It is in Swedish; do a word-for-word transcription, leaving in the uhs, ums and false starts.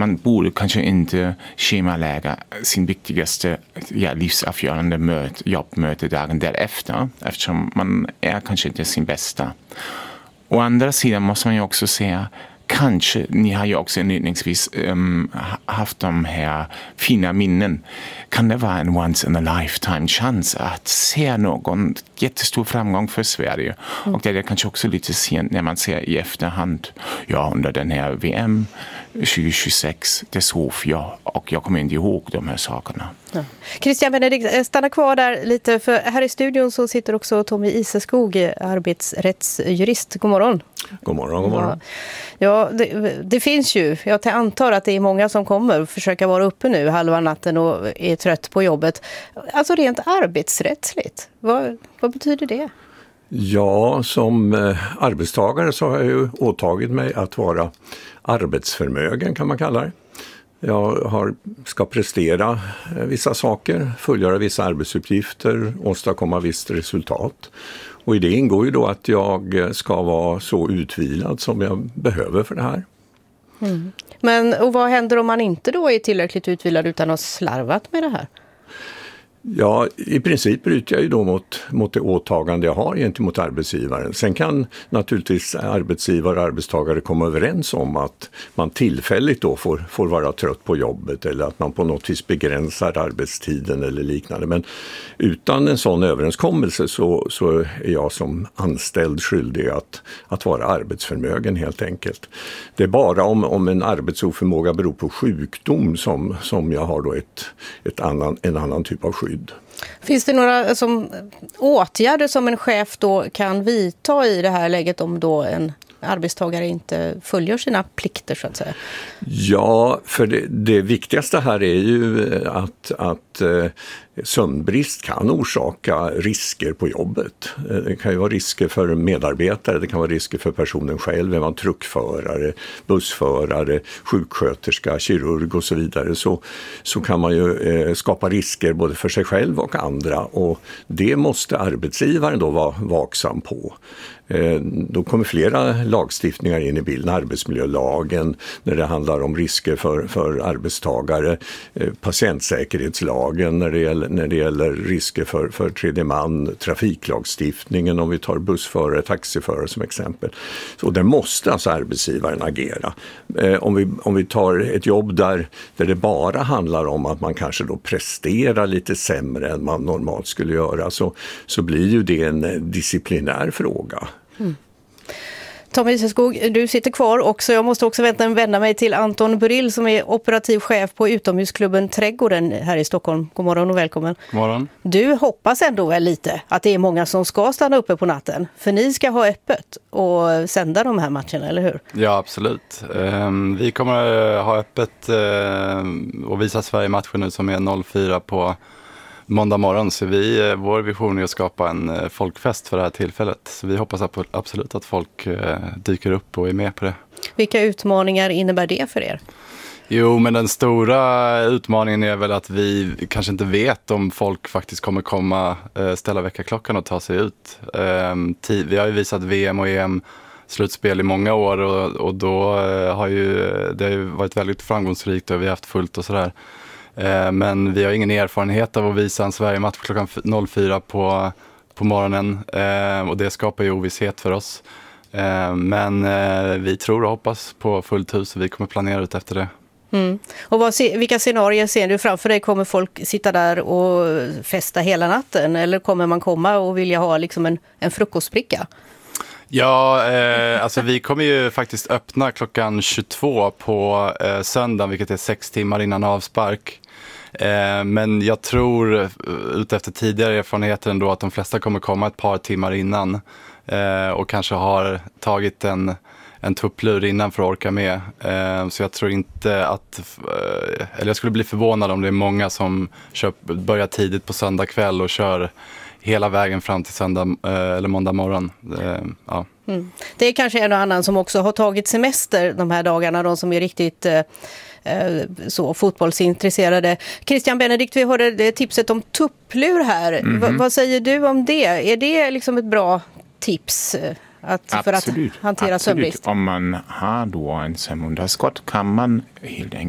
man borde kanske inte schemalägga sin viktigaste ja, livsavgörande möte, jobbmöte dagen därefter, eftersom man är kanske inte sin bästa. Å andra sidan måste man ju också säga, kanske, ni har ju också inledningsvis um, haft de här fina minnen. Kan det vara en once in a lifetime chans att se någon jättestor framgång för Sverige? Mm. Och det är kanske också lite sent när man ser i efterhand, ja, under den här V M tjugohundratjugosex, det sov jag och jag kommer inte ihåg de här sakerna. Ja. Christian Benedikt, stanna kvar där lite, för här i studion så sitter också Tommy Iseskog, arbetsrättsjurist. God morgon. God morgon, god morgon. Ja, det, det finns ju, jag antar att det är många som kommer försöka vara uppe nu halva natten och är trött på jobbet. Alltså rent arbetsrättsligt, vad, vad betyder det? Ja, som eh, arbetstagare så har jag ju åtagit mig att vara arbetsförmögen, kan man kalla det. Jag har, ska prestera eh, vissa saker, fullgöra vissa arbetsuppgifter, åstadkomma visst resultat. Och i det ingår ju då att jag ska vara så utvilad som jag behöver för det här. Mm. Men och vad händer om man inte då är tillräckligt utvilad utan har slarvat med det här? Ja, i princip bryter jag ju då mot, mot det åtagande jag har gentemot arbetsgivaren. Sen kan naturligtvis arbetsgivare och arbetstagare komma överens om att man tillfälligt då får, får vara trött på jobbet eller att man på något vis begränsar arbetstiden eller liknande. Men utan en sån överenskommelse så, så är jag som anställd skyldig att, att vara arbetsförmögen helt enkelt. Det är bara om, om en arbetsoförmåga beror på sjukdom som, som jag har då ett, ett annan, en annan typ av skydd. Finns det några som, åtgärder som en chef då kan vidta i det här läget om då en arbetstagare inte följer sina plikter så att säga? Ja, för det, det viktigaste här är ju att, att eh, sömnbrist kan orsaka risker på jobbet. Det kan ju vara risker för medarbetare, det kan vara risker för personen själv, är man truckförare, bussförare, sjuksköterska, kirurg och så vidare, så, så kan man ju eh, skapa risker både för sig själv och andra, och det måste arbetsgivaren då vara vaksam på. Eh, då kommer flera lagstiftningar in i bilden, arbetsmiljölagen när det handlar om risker för, för arbetstagare, eh, patientsäkerhetslagen när det gäller när det gäller risker för, för tredje man, trafiklagstiftningen om vi tar bussförare, taxiförare som exempel. Så där måste alltså arbetsgivaren agera. Eh, om, vi, om vi tar ett jobb där, där det bara handlar om att man kanske då presterar lite sämre än man normalt skulle göra, så, så blir ju det en disciplinär fråga. Mm. Tommy Iseskog, du sitter kvar också. Jag måste också vänta, vända mig till Anton Burill som är operativ chef på utomhusklubben Trädgården här i Stockholm. God morgon och välkommen. God morgon. Du hoppas ändå väl lite att det är många som ska stanna uppe på natten. För ni ska ha öppet och sända de här matcherna, eller hur? Ja, absolut. Um, vi kommer ha öppet uh, och visa Sverige-matchen nu som är noll fyra på måndag morgon, så vi, vår vision är att skapa en folkfest för det här tillfället. Så vi hoppas absolut att folk dyker upp och är med på det. Vilka utmaningar innebär det för er? Jo, men den stora utmaningen är väl att vi kanske inte vet om folk faktiskt kommer komma, ställa väckarklockan och ta sig ut. Vi har ju visat V M och E M slutspel i många år och, och då har ju det har ju varit väldigt framgångsrikt och vi har haft fullt och sådär. Men vi har ingen erfarenhet av att visa en Sverige-match klockan noll fyra på, på morgonen och det skapar ju ovisshet för oss. Men vi tror och hoppas på fullt hus och vi kommer planera ut efter det. Mm. Och vad, vilka scenarier ser du framför dig? Kommer folk sitta där och festa hela natten eller kommer man komma och vilja ha liksom en, en frukostbricka? Ja, eh, alltså vi kommer ju faktiskt öppna klockan tjugotvå på eh, söndagen, vilket är sex timmar innan avspark. Eh, men jag tror ut efter tidigare erfarenheter ändå att de flesta kommer komma ett par timmar innan eh, och kanske har tagit en, en tupplur innan för att orka med. Eh, så jag tror inte att, eh, eller jag skulle bli förvånad om det är många som kör, börjar tidigt på söndag kväll och kör hela vägen fram till söndag eller måndag morgon. Ja. Mm. Det är kanske en och annan som också har tagit semester de här dagarna, de som är riktigt eh, så fotbollsintresserade. Christian Benedikt, vi hörde det tipset om tupplur här. Mm-hmm. V- vad säger du om det? Är det liksom ett bra tips att, för att hantera sömnbrist? Om man har då en sömnunderskott kan man helt enkelt